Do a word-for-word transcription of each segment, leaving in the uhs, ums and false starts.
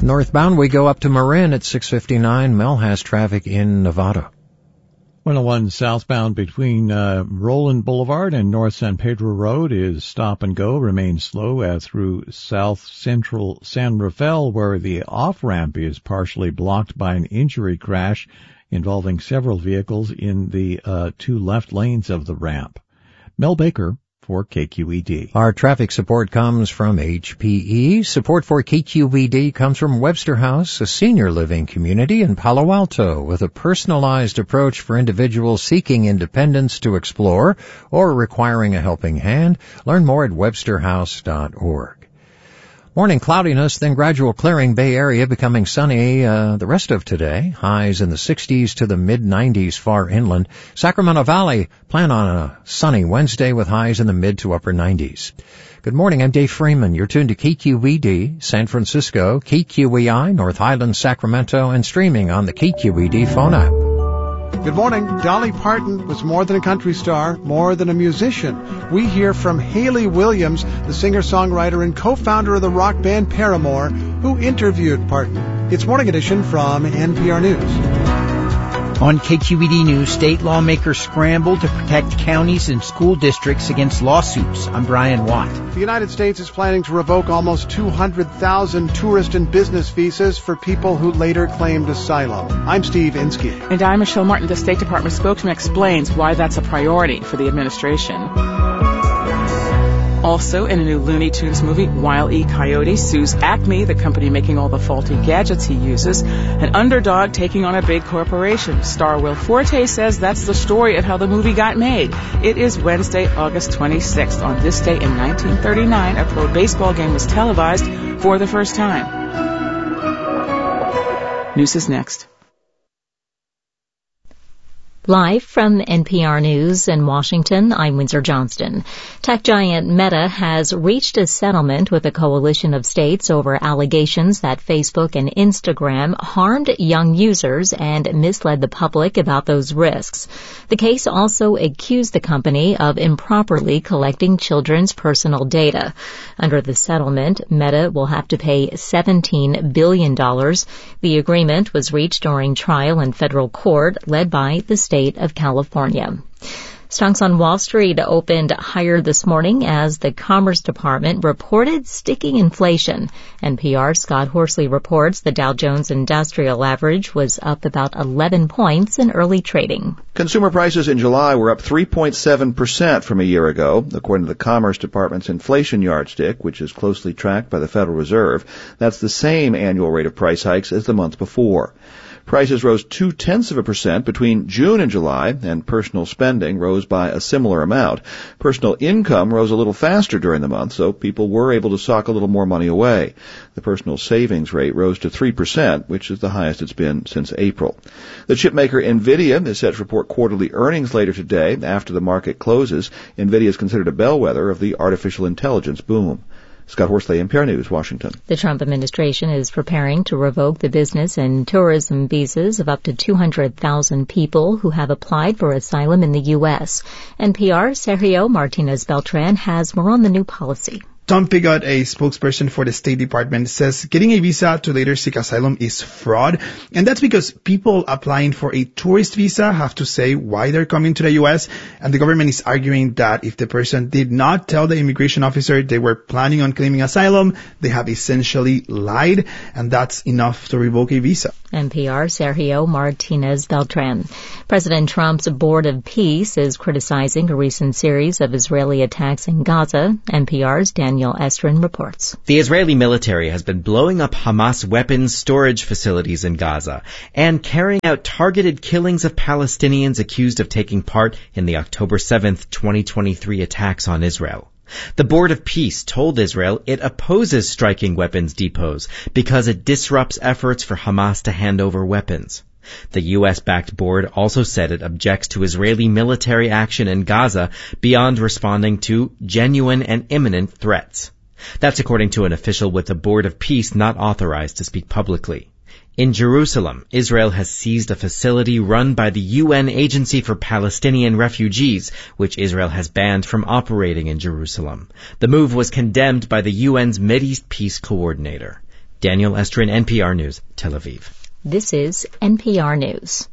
Northbound, we go up to Marin at six fifty-nine. Mel has traffic in Nevada. one oh one southbound between uh, Roland Boulevard and North San Pedro Road is stop and go, remains slow as through South Central San Rafael, where the off-ramp is partially blocked by an injury crash involving several vehicles in the uh, two left lanes of the ramp. Mel Baker for K Q E D. Our traffic support comes from H P E. Support for K Q E D comes from Webster House, a senior living community in Palo Alto with a personalized approach for individuals seeking independence to explore or requiring a helping hand. Learn more at webster house dot org. Morning cloudiness, then gradual clearing. Bay Area becoming sunny uh, the rest of today. Highs in the sixties to the mid nineties far inland. Sacramento Valley, plan on a sunny Wednesday with highs in the mid to upper nineties. Good morning, I'm Dave Freeman. You're tuned to K Q E D, San Francisco, K Q E I, North Highlands, Sacramento, and streaming on the K Q E D phone app. Good morning. Dolly Parton was more than a country star, more than a musician. We hear from Hayley Williams, the singer-songwriter and co-founder of the rock band Paramore, who interviewed Parton. It's Morning Edition from N P R News. On K Q E D News, state lawmakers scramble to protect counties and school districts against lawsuits. I'm Brian Watt. The United States is planning to revoke almost two hundred thousand tourist and business visas for people who later claimed asylum. I'm Steve Inskeep. And I'm Michelle Martin. The State Department spokesman explains why that's a priority for the administration. Also, in a new Looney Tunes movie, Wile E. Coyote sues Acme, the company making all the faulty gadgets he uses. An underdog taking on a big corporation. Star Will Forte says that's the story of how the movie got made. It is Wednesday, August twenty-sixth. On this day in nineteen thirty-nine, a pro baseball game was televised for the first time. News is next. Live from N P R News in Washington, I'm Windsor Johnston. Tech giant Meta has reached a settlement with a coalition of states over allegations that Facebook and Instagram harmed young users and misled the public about those risks. The case also accused the company of improperly collecting children's personal data. Under the settlement, Meta will have to pay seventeen billion dollars. The agreement was reached during trial in federal court led by the state State of California. Stocks on Wall Street opened higher this morning as the Commerce Department reported sticking inflation. N P R's Scott Horsley reports the Dow Jones Industrial Average was up about eleven points in early trading. Consumer prices in July were up three point seven percent from a year ago, according to the Commerce Department's inflation yardstick, which is closely tracked by the Federal Reserve. That's the same annual rate of price hikes as the month before. Prices rose two-tenths of a percent between June and July, and personal spending rose by a similar amount. Personal income rose a little faster during the month, so people were able to sock a little more money away. The personal savings rate rose to three percent, which is the highest it's been since April. The chipmaker NVIDIA is set to report quarterly earnings later today after the market closes. NVIDIA is considered a bellwether of the artificial intelligence boom. Scott Horsley, N P R News, Washington. The Trump administration is preparing to revoke the business and tourism visas of up to two hundred thousand people who have applied for asylum in the U S. N P R's Sergio Martinez Beltran has more on the new policy. Tom Pigott, a spokesperson for the State Department, says getting a visa to later seek asylum is fraud. And that's because people applying for a tourist visa have to say why they're coming to the U S. And the government is arguing that if the person did not tell the immigration officer they were planning on claiming asylum, they have essentially lied. And that's enough to revoke a visa. N P R Sergio Martinez Beltran. President Trump's Board of Peace is criticizing a recent series of Israeli attacks in Gaza. N P R's Daniel Estrin reports. The Israeli military has been blowing up Hamas weapons storage facilities in Gaza and carrying out targeted killings of Palestinians accused of taking part in the October seventh, twenty twenty-three attacks on Israel. The Board of Peace told Israel it opposes striking weapons depots because it disrupts efforts for Hamas to hand over weapons. The U S-backed board also said it objects to Israeli military action in Gaza beyond responding to genuine and imminent threats. That's according to an official with the Board of Peace not authorized to speak publicly. In Jerusalem, Israel has seized a facility run by the U N Agency for Palestinian Refugees, which Israel has banned from operating in Jerusalem. The move was condemned by the U N's Mideast Peace Coordinator. Daniel Estrin, N P R News, Tel Aviv. This is N P R News.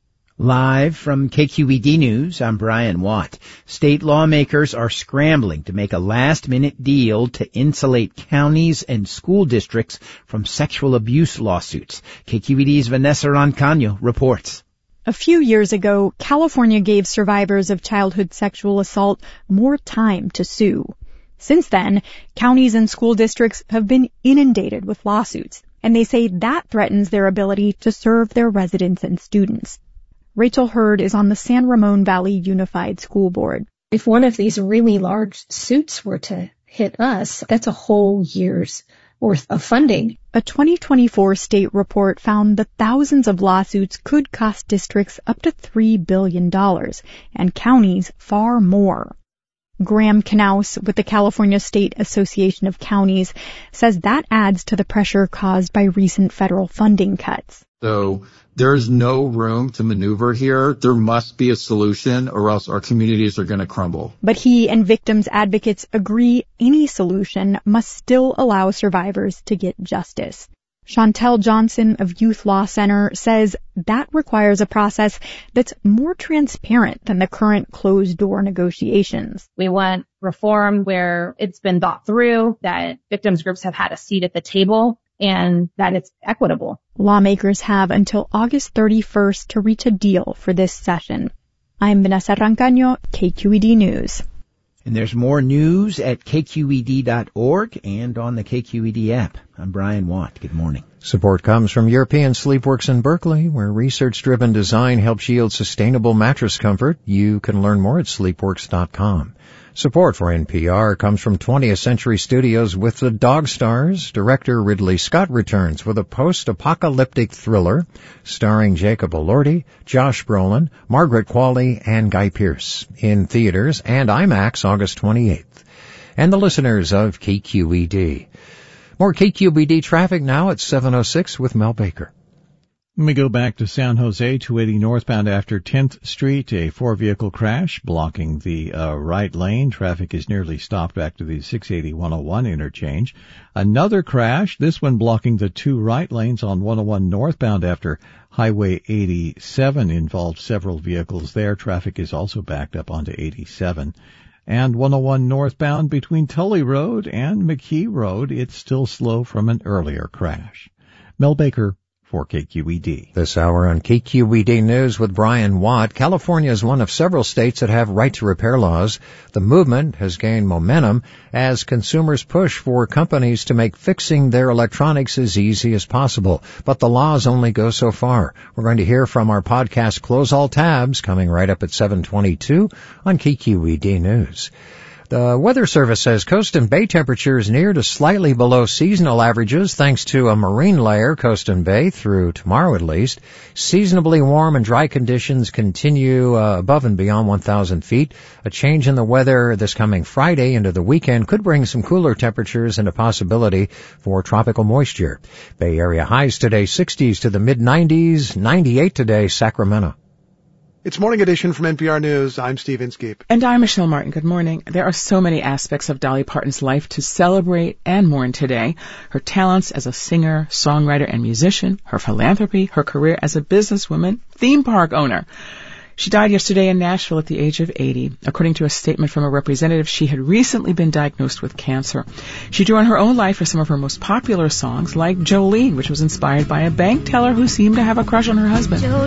Live from K Q E D News, I'm Brian Watt. State lawmakers are scrambling to make a last-minute deal to insulate counties and school districts from sexual abuse lawsuits. K Q E D's Vanessa Roncaño reports. A few years ago, California gave survivors of childhood sexual assault more time to sue. Since then, counties and school districts have been inundated with lawsuits, and they say that threatens their ability to serve their residents and students. Rachel Hurd is on the San Ramon Valley Unified School Board. If one of these really large suits were to hit us, that's a whole year's worth of funding. A twenty twenty-four state report found that thousands of lawsuits could cost districts up to three billion dollars and counties far more. Graham Knaus with the California State Association of Counties says that adds to the pressure caused by recent federal funding cuts. So there's no room to maneuver here. There must be a solution or else our communities are going to crumble. But he and victims advocates agree any solution must still allow survivors to get justice. Chantel Johnson of Youth Law Center says that requires a process that's more transparent than the current closed-door negotiations. We want reform where it's been thought through, that victims groups have had a seat at the table, and that it's equitable. Lawmakers have until August thirty-first to reach a deal for this session. I'm Vanessa Roncaño, K Q E D News. And there's more news at K Q E D dot org and on the K Q E D app. I'm Brian Watt. Good morning. Support comes from European Sleepworks in Berkeley, where research-driven design helps yield sustainable mattress comfort. You can learn more at sleepworks dot com. Support for N P R comes from twentieth Century Studios with The Dog Stars. Director Ridley Scott returns with a post-apocalyptic thriller starring Jacob Elordi, Josh Brolin, Margaret Qualley, and Guy Pearce in theaters and IMAX August twenty-eighth. And the listeners of K Q E D. More K Q E D traffic now at seven oh six with Mel Baker. Let me go back to San Jose, two eighty northbound after tenth Street, a four-vehicle crash blocking the uh, right lane. Traffic is nearly stopped back to the six eighty one oh one interchange. Another crash, this one blocking the two right lanes on one oh one northbound after Highway eighty-seven, involved several vehicles there. Traffic is also backed up onto eighty-seven. And one oh one northbound between Tully Road and McKee Road, it's still slow from an earlier crash. Mel Baker for K Q E D. This hour on K Q E D News with Brian Watt. California is one of several states that have right-to-repair laws. The movement has gained momentum as consumers push for companies to make fixing their electronics as easy as possible. But the laws only go so far. We're going to hear from our podcast Close All Tabs coming right up at seven twenty-two on K Q E D News. The Weather Service says coast and bay temperatures near to slightly below seasonal averages thanks to a marine layer, coast and bay, through tomorrow at least. Seasonably warm and dry conditions continue uh, above and beyond one thousand feet. A change in the weather this coming Friday into the weekend could bring some cooler temperatures and a possibility for tropical moisture. Bay Area highs today sixties to the mid nineties, ninety-eight today, Sacramento. It's Morning Edition from N P R News. I'm Steve Inskeep. And I'm Michelle Martin. Good morning. There are so many aspects of Dolly Parton's life to celebrate and mourn today. Her talents as a singer, songwriter, and musician, her philanthropy, her career as a businesswoman, theme park owner. She died yesterday in Nashville at the age of eighty. According to a statement from a representative, she had recently been diagnosed with cancer. She drew on her own life for some of her most popular songs, like Jolene, which was inspired by a bank teller who seemed to have a crush on her husband.